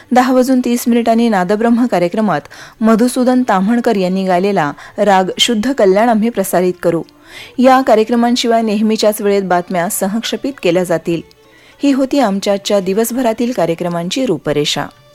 10:30 नादब्रह्म कार्यक्रमात मधुसूदन ताम्हणकर यांनी गायलेला राग शुद्ध कल्याण आम्ही प्रसारित करू. या कार्यक्रमांशिवाय नेहमीच्याच वेळेत बातम्या सहक्षेपित केल्या जातील. ही होती आमच्या दिवसभरातील कार्यक्रमांची रूपरेषा.